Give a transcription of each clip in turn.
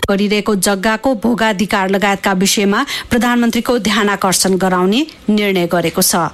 गरिरहेको जग्गाको भोगाधिकार लगायतका विषयमा प्रधानमन्त्रीको ध्यानाकर्षण गराउने निर्णय गरेको छ।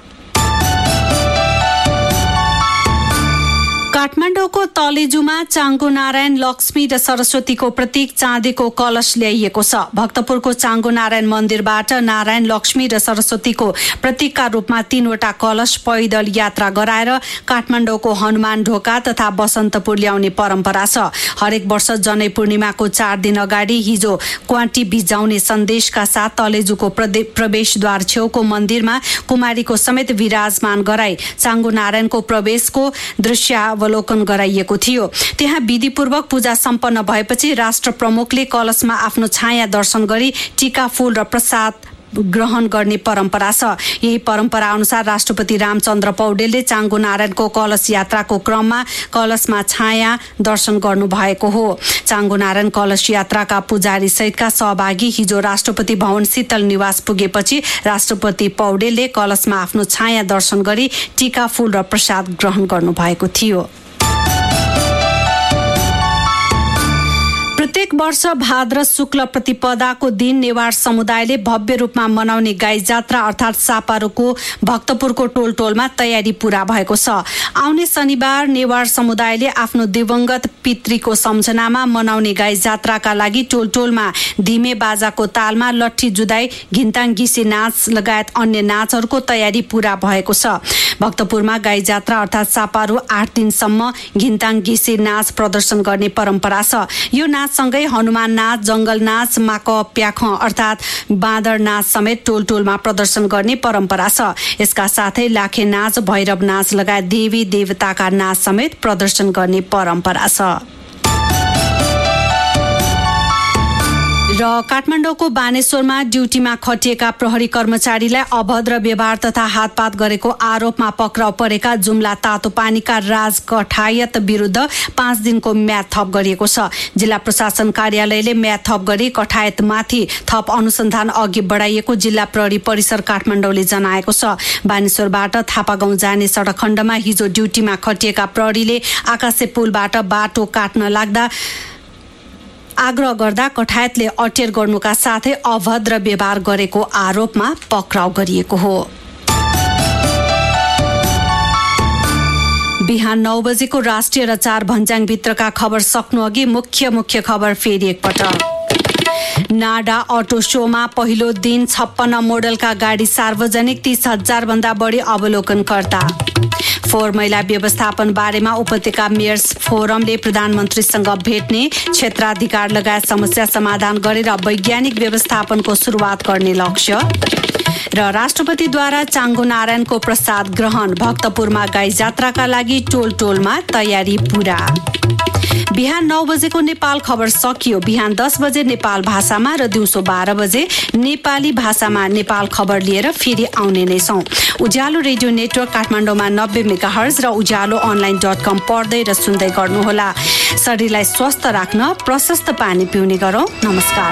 काठमाडौँको तलेजुमा चाङ्गो नारायण लक्ष्मी र सरस्वतीको प्रतीक चाँदीको कलश ल्याइएको छ। भक्तपुरको चाङ्गो नारायण मन्दिरबाट नारायण लक्ष्मी र सरस्वतीको प्रतीकका रूपमा 3वटा कलश पैदल यात्रा गराएर काठमाडौँको हनुमान ढोका तथा बसन्तपुर ल्याउने परम्परा छ। हरेक वर्ष जनै पूर्णिमाको 4 दिन अगाडि हिजो क्वाटी भिजाउने सन्देशका साथ तलेजुको प्रवेशद्वार छेउको मन्दिरमा कुमारीको समेत विराजमान गराई चाङ्गो नारायणको प्रवेशको दृश्यावलोकन गराइएको थियो। त्यहाँ विधिपूर्वक पूजा सम्पन्न भएपछि राष्ट्र प्रमुखले कलशमा आफ्नो छाया दर्शन गरी टीका फूल र प्रसाद ग्रहण गर्ने परम्परा छ। यही परम्परा अनुसार राष्ट्रपति रामचन्द्र पौडेलले चाङ्गो नारायणको कलश यात्राको क्रममा कलशमा छाया दर्शन गर्नु भएको हो। चाङ्गो नारायण कलश यात्राका पुजारी सहितका सहभागी हिजो राष्ट्रपति भवन शीतल निवास पुगेपछि राष्ट्रपति पौडेलले कलशमा आफ्नो छाया दर्शन गरी टीका फूल र प्रसाद ग्रहण गर्नु भएको थियो। प्रत्येक वर्ष भाद्र शुक्ल प्रतिपदाको दिन नेवार समुदायले भव्य रूपमा मनाउने गाई जात्रा अर्थात् सापारोको भक्तपुरको टोलटोलमा तयारी पूरा भएको छ। आउने शनिबार नेवार समुदायले आफ्नो दिवंगत पितृको सम्झनामा मनाउने गाई जात्राका लागि टोलटोलमा धिमे बाजाको तालमा लट्ठी जुदाई, घिन्ताङ घिसे नाच लगायत अन्य नाचहरूको तयारी पूरा भएको छ। भक्तपुरमा गाई जात्रा अर्थात् सापारो 8 दिनसम्म घिन्ताङ घिसे नाच प्रदर्शन गर्ने परम्परा छ। यो नाचसँगै हनुमान नाच, जंगल नाच, माक प्याख अर्थात् बाँदर नाच समेत टोलटोलमा प्रदर्शन गर्ने परम्परा छ। यसका साथै लाखे नाच, भैरव नाच लगायत देवी देवताका नाच समेत प्रदर्शन गर्ने परम्परा छ। र काठमाडौँको बानेश्वरमा ड्युटीमा खटिएका प्रहरी कर्मचारीलाई अभद्र व्यवहार तथा हातपात गरेको आरोपमा पक्राउ परेका जुम्ला तातोपानीका राज कठायत विरुद्ध 5 दिनको म्याद थप गरिएको छ। जिल्ला प्रशासन कार्यालयले म्याद थप गरी कठायतमाथि थप अनुसन्धान अघि बढाइएको जिल्ला प्रहरी परिसर काठमाडौँले जनाएको छ। बानेश्वरबाट थापागाउँ जाने सडक खण्डमा हिजो ड्युटीमा खटिएका प्रहरीले आकाशे पुलबाट बाटो काट्न लाग्दा आग्रह गर्दा कठायतले अटेर गर्नुका साथै अभद्र व्यवहार गरेको आरोपमा पक्राउ गरिएको हो। बिहान 9 बजेको राष्ट्रिय र 4 भन्ज्याङ भित्रका खबर सक्नु अघि मुख्य खबर फेरि एकपटक। नाडा अटो शोमा पहिलो दिन 56 मोडलका गाडी सार्वजनिक, 30,000 भन्दा बढी अवलोकनकर्ता। फोहोर मैला व्यवस्थापन बारेमा उपत्यका मेयर्स फोरमले प्रधानमन्त्रीसँग भेट्ने, क्षेत्राधिकार लगायत समस्या समाधान गरेर वैज्ञानिक व्यवस्थापनको सुरुवात गर्ने लक्ष्य। र राष्ट्रपतिद्वारा चाङ्गो नारायणको प्रसाद ग्रहण, भक्तपुरमा गाई जात्राका लागि टोलटोलमा तयारी पूरा। बिहान 9 बजेको नेपाल खबर सकियो। बिहान 10 बजे नेपाल भाषामा र दिउँसो 12 बजे नेपाली भाषामा नेपाल खबर लिएर फेरि आउने नै छौं। उज्यालो रेडियो नेटवर्क काठमाडौँमा 90 मेगाहर्ज र उज्यालो online.com पढ्दै र सुन्दै गर्नुहोला। शरीरलाई स्वस्थ राख्न प्रशस्त पानी पिउने गरौँ। नमस्कार।